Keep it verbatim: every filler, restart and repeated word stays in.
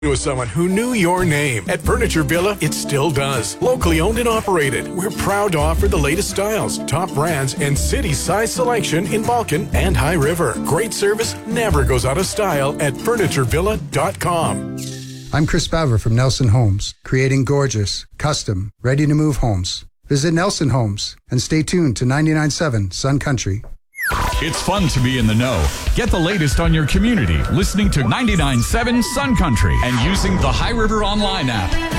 with someone who knew your name. At Furniture Villa, it still does. Locally owned and operated. We're proud to offer the latest styles, top brands, and city size selection in Balkan and High River. Great service never goes out of style at furniture villa dot com. I'm Chris Bauer from Nelson Homes, creating gorgeous, custom, ready-to-move homes. Visit Nelson Homes and stay tuned to ninety-nine point seven Sun Country. It's fun to be in the know. Get the latest on your community listening to ninety-nine point seven Sun Country and using the High River Online app.